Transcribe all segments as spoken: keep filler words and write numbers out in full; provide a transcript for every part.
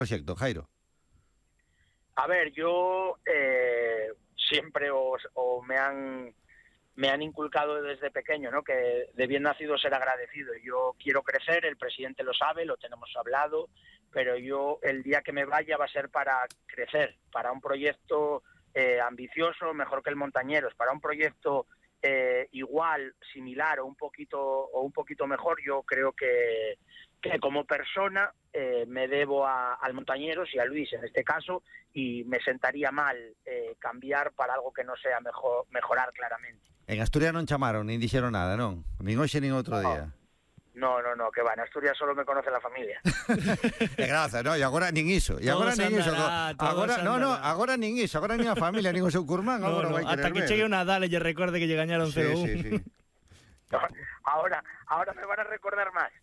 proxecto, Jairo? A ver, yo eh, siempre os, o me han me han inculcado desde pequeño, ¿no? Que de bien nacido ser agradecido. Yo quiero crecer, el presidente lo sabe, lo tenemos hablado, pero yo el día que me vaya va a ser para crecer, para un proyecto eh, ambicioso, mejor que el Montañeros, para un proyecto eh, igual, similar o un poquito o un poquito mejor. Yo creo que, que como persona eh, me debo a, al Montañeros y a Luis en este caso, y me sentaría mal eh, cambiar para algo que no sea mejor, mejorar claramente. En Asturias non chamaron, nin dixeron nada, non? Nin hoxe, nin outro no. día. No, no, no, que va, en Asturias solo me conoce la familia. De graza, no, e agora nin iso. E agora nin iso. Agora, no, no, agora nin iso, agora nin a familia, nin o seu curmán, no, agora no, vai querer ata que ver. chegue o Nadal e lle recorde que lle gañaron cero uno. Sí, sí, sí. Ahora, ahora me van a recordar máis.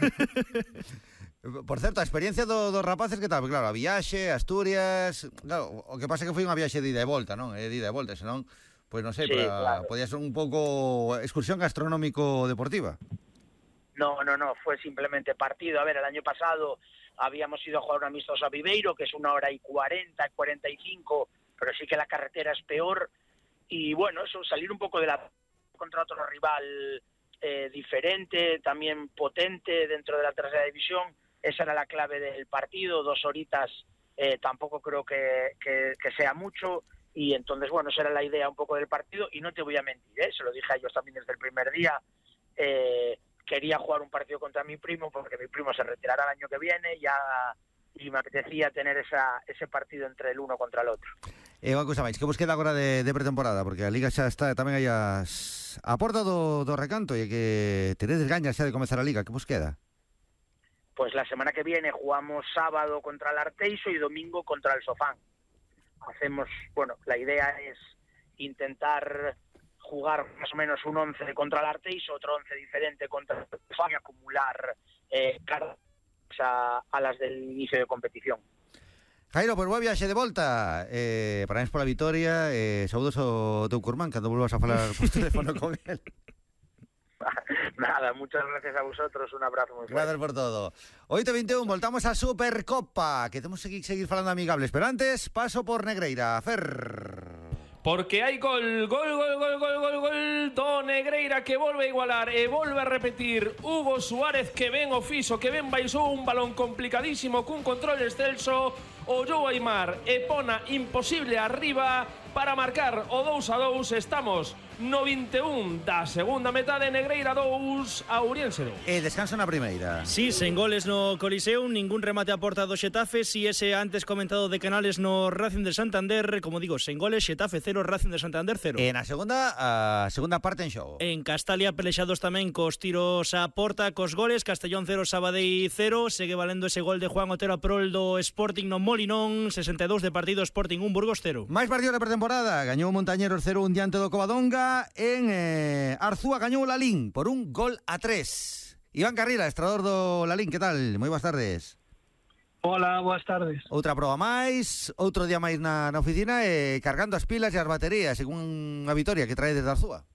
Por certo, a experiencia do, dos rapaces, que tal? Claro, a viaxe, Asturias... Claro, o que pasa é que foi unha viaxe de ida e volta, non? É de ida e volta, senón... Pois non sei, sí, para, claro. podía ser un pouco excursión gastronómico-deportiva. No, no, no, fue simplemente partido. A ver, el año pasado habíamos ido a jugar un amistoso a Viveiro, que es una hora y cuarenta, cuarenta y cinco, pero sí que la carretera es peor. Y bueno, eso, salir un poco de la... contra otro rival eh, diferente, también potente dentro de la tercera división. Esa era la clave del partido, dos horitas eh, tampoco creo que, que, que sea mucho. Y entonces, bueno, esa era la idea un poco del partido, y no te voy a mentir, ¿eh? Se lo dije a ellos también desde el primer día, eh, quería jugar un partido contra mi primo, porque mi primo se retirará el año que viene, ya, y me apetecía tener esa, ese partido entre el uno contra el otro. E unha cousa máis, que vos queda agora de, de pretemporada? Porque a Liga xa está tamén aí as, a porta do, do recanto, e que teredes gañas xa de comezar a Liga, que vos queda? Pues la semana que viene jugamos sábado contra el Arteixo y domingo contra el Sofán. Hacemos, bueno, la idea es intentar jugar más o menos un once contra el Arteixo, otro once diferente contra el Sofán, y acumular eh, cargas a, a las del inicio de competición. Jairo, pois boa viaxe de volta. Eh, parabéns pola vitoria, eh, saúdos ao teu curmán cando volvas a falar por teléfono con él. Nada, muchas gracias a vosotros, un abrazo muy fuerte. Gracias por todo. oito e vinte e un, voltamos a Supercopa, que temos que seguir falando amigables, pero antes paso por Negreira. Fer... Porque hai gol, gol, gol, gol, gol, gol, gol do Negreira, que volve a igualar e volve a repetir Hugo Suárez, que ben o fixo, que ben baixou un balón complicadísimo cun control excelso, ollou a Aimar e pona imposible arriba para marcar o dous a dous. Estamos no vinte e un da segunda metade, Negreira dous, Ouriense dous. E descanso na primeira. Sí, sen goles no Coliseo, ningún remate a porta do Xetafe, si ese antes comentado de Canales no Racing de Santander, como digo, sen goles, Xetafe cero, Racing de Santander cero. E na segunda, a segunda parte en xogo. En Castalia, pelexados tamén cos tiros a porta, cos goles, Castellón cero, Sabadell cero, segue valendo ese gol de Juan Otero a prol do Sporting no Molinón, sesenta e dous de partido, Sporting un, Burgos cero. Máis partidos de pretemporada, gañou Montañeros cero un diante do Covadonga. En eh, Arzúa gañou Lalín por un gol a tres. Iván Carrila, estrador do Lalín, que tal? Moi boas tardes. Hola, boas tardes. Outra proba máis, outro día máis na, na oficina, e cargando as pilas e as baterías, según a vitoria que trae desde Arzúa.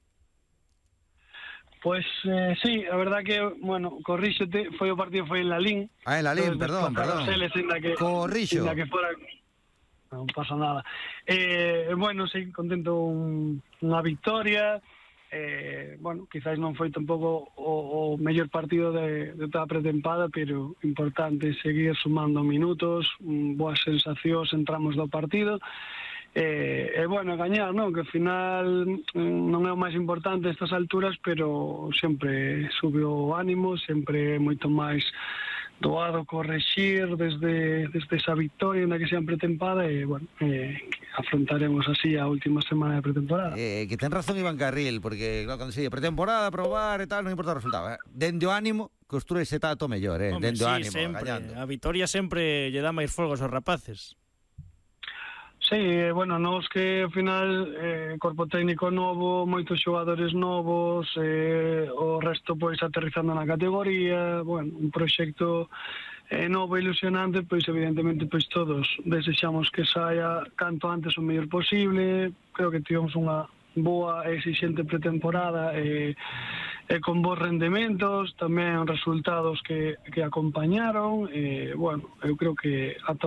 Pues eh, sí, a verdad que, bueno, corríxete, foi o partido foi en Lalín. Ah, en Lalín, perdón, perdón. Que, Corrixo. Que fora... Non pasa nada. Eh, bueno, sí, contento un, unha victoria. Eh, bueno, quizás non foi tampouco o, o mellor partido de, de toda a pretempada, pero importante seguir sumando minutos, boas sensacións, entramos do partido. E, eh, eh, bueno, gañar, non? Que ao final non é o máis importante a estas alturas, pero sempre sube o ánimo, sempre é moito máis doado correxir desde, desde esa victoria na que sea pretempada, e, bueno, eh, afrontaremos así a última semana de pretemporada. Eh, que ten razón Iván Carril, porque claro, cando se dice pretemporada, probar e tal, non importa o resultado. Eh. Dende o ánimo, construe ese tato mellor, eh. Hombre, Dende o sí, ánimo, sempre. gañando. A vitoria sempre lle dá máis folgos aos rapaces. Sí, bueno, nos que ao final eh, corpo técnico novo, moitos xogadores novos, eh, o resto pois aterrizando na categoría, bueno, un proxecto eh, novo e ilusionante, pois evidentemente pois todos desexamos que saia canto antes o mellor posible. Creo que tivemos unha boa e exixente pretemporada, e, e con bons rendementos, tamén resultados que, que acompañaron, e, bueno, eu creo que ata